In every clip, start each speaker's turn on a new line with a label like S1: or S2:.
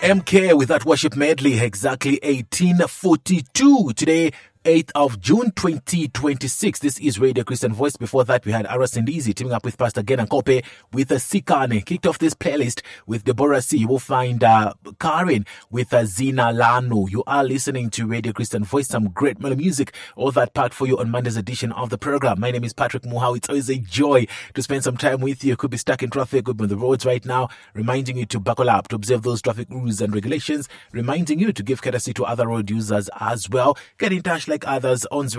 S1: MK with that worship medley, exactly 1842. Today, 8th of June 2026. This is Radio Christian Voice. Before that, we had Aras and Easy teaming up with Pastor Genan Kope with Sikane. Kicked off this playlist with Deborah C. You will find Karen with Zina Lano. You are listening to Radio Christian Voice. Some great mellow music. All that packed for you on Monday's edition of the program. My name is Patrick Muhau. It's always a joy to spend some time with you. Could be stuck in traffic, could be on the roads right now. Reminding you to buckle up, to observe those traffic rules and regulations. Reminding you to give courtesy to other road users as well. Get in touch like others on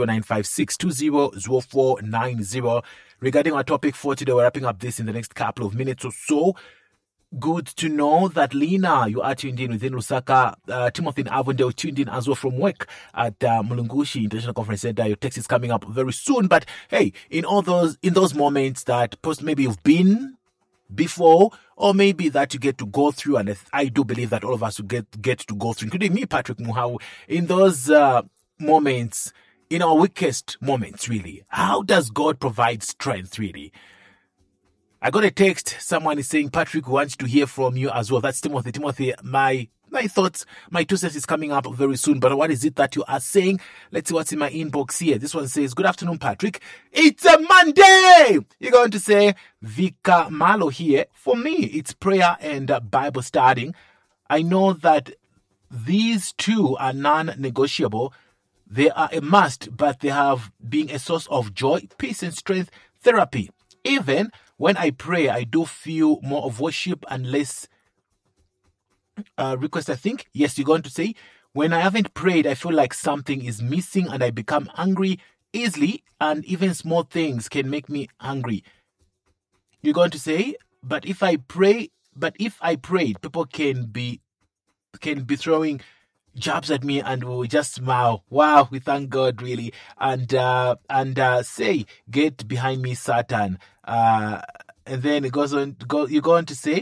S1: 0956200490. Regarding our topic for today, we're wrapping up this in the next couple of minutes or so. Good to know that Lina, you are tuned in within Lusaka. Timothy and Avondale tuned in as well from work at Mulungushi International Conference Center. Your text is coming up very soon. But hey, in those moments that maybe you've been before, or maybe that you get to go through, and I do believe that all of us will get to go through, including me, Patrick Muhau, in those moments, in our weakest moments, really. How does God provide strength, really? I got a text. Someone is saying, Patrick wants to hear from you as well. That's Timothy. Timothy, my thoughts, my 2 cents is coming up very soon. But what is it that you are saying? Let's see what's in my inbox here. This one says, good afternoon, Patrick. It's a Monday. You're going to say, Vika Malo here. For me, it's prayer and Bible studying. I know that these two are non-negotiable. They are a must, but they have been a source of joy, peace, and strength therapy. Even when I pray, I do feel more of worship and less request, I think. Yes, you're going to say, when I haven't prayed, I feel like something is missing and I become angry easily, and even small things can make me angry. You're going to say, but if I prayed, people can be throwing jabs at me and we'll just smile. Wow, we thank God, really. And say, get behind me, Satan. And then it goes on, you go on to say,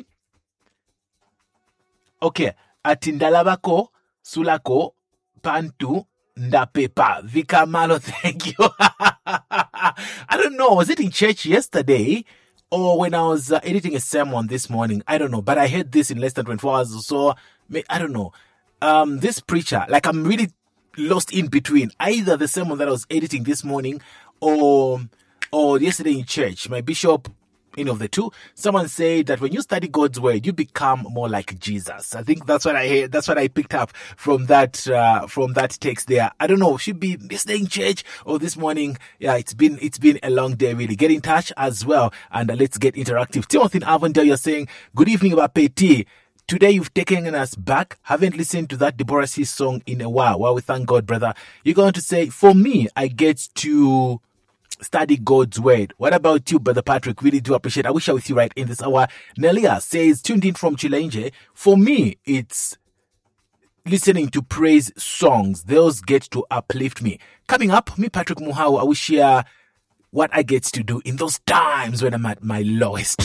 S1: okay, atindalabako, sulako, pantu, ndapepa. Vika Malo, thank you. I don't know, was it in church yesterday or when I was editing a sermon this morning? I don't know, but I heard this in less than 24 hours or so. I don't know. This preacher, like I'm really lost in between either the sermon that I was editing this morning or yesterday in church. My bishop, of the two, someone said that when you study God's word, you become more like Jesus. I think that's what I heard. That's what I picked up from that text there. I don't know, should be yesterday in church or this morning. Yeah, it's been a long day, really. Get in touch as well, and let's get interactive. Timothy Avondale, you're saying, good evening, Bapeti. Today you've taken us back. Haven't listened to that Deborah C song in a while. Well, we thank God, brother. You're going to say, for me, I get to study God's word. What about you, Brother Patrick? Really do appreciate it. I wish I was with you right in this hour. Nelia says, tuned in from Chilenje. For me, it's listening to praise songs. Those get to uplift me. Coming up, me, Patrick Muhau, I will share what I get to do in those times when I'm at my lowest.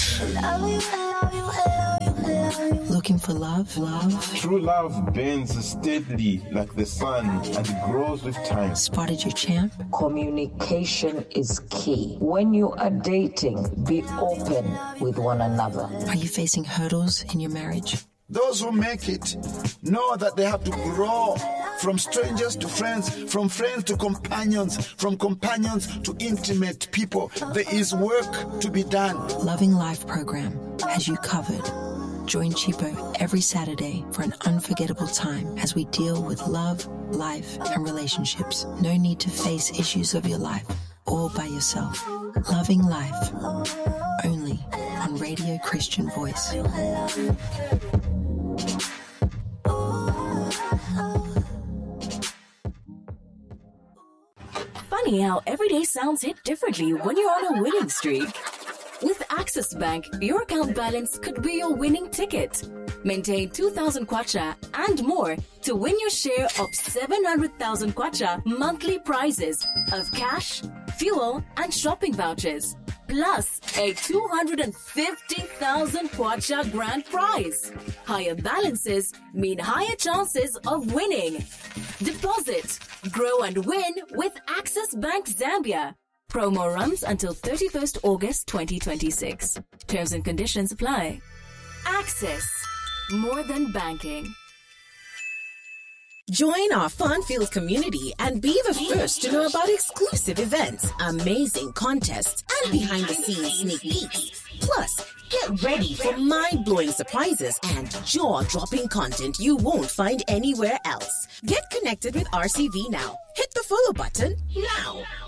S2: Looking for love?
S3: True love bends steadily like the sun and grows with time.
S2: Spotted your champ?
S4: Communication is key. When you are dating, be open with one another.
S2: Are you facing hurdles in your marriage?
S5: Those who make it know that they have to grow from strangers to friends, from friends to companions, from companions to intimate people. There is work to be done.
S2: Loving Life program has you covered. Join Chipo every Saturday for an unforgettable time as we deal with love, life, and relationships. No need to face issues of your life all by yourself. Loving Life, only on Radio Christian Voice.
S6: Funny how every day sounds hit differently when you're on a winning streak. With Access Bank, your account balance could be your winning ticket. Maintain 2,000 kwacha and more to win your share of 700,000 kwacha monthly prizes of cash, fuel, and shopping vouchers. Plus a 250,000 kwacha grand prize. Higher balances mean higher chances of winning. Deposit, grow and win with Access Bank Zambia. Promo runs until 31st August 2026. Terms and conditions apply. Access. More than banking.
S7: Join our fun-filled community and be the first to know about exclusive events, amazing contests, and behind-the-scenes sneak peeks. Plus, get ready for mind-blowing surprises and jaw-dropping content you won't find anywhere else. Get connected with RCV now. Hit the follow button now.